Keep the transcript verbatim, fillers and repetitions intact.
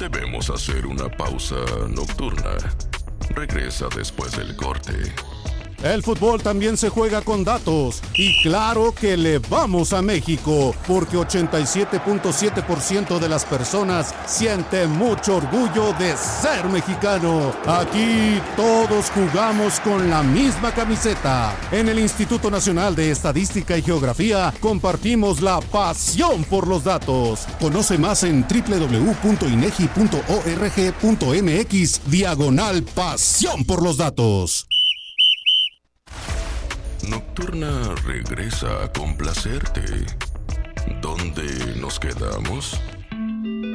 Debemos hacer una pausa nocturna. Regresa después del corte. El fútbol también se juega con datos. Y claro que le vamos a México, porque ochenta y siete punto siete por ciento de las personas siente mucho orgullo de ser mexicano. Aquí todos jugamos con la misma camiseta. En el Instituto Nacional de Estadística y Geografía compartimos la pasión por los datos. Conoce más en doble u doble u doble u punto inegi punto org punto mx diagonal pasión por los datos. Nocturna regresa a complacerte. ¿Dónde nos quedamos?